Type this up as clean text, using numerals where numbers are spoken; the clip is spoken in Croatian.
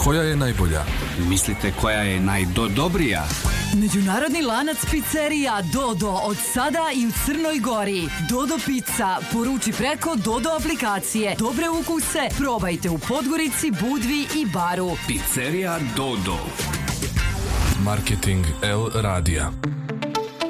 Koja je najbolja? Mislite koja je najdobrija? Međunarodni lanac pizzerija Dodo od sada i u Crnoj Gori. Dodo pizza. Poruči preko Dodo aplikacije. Dobre ukuse probajte u Podgorici, Budvi i Baru. Pizzerija Dodo. Marketing L radija.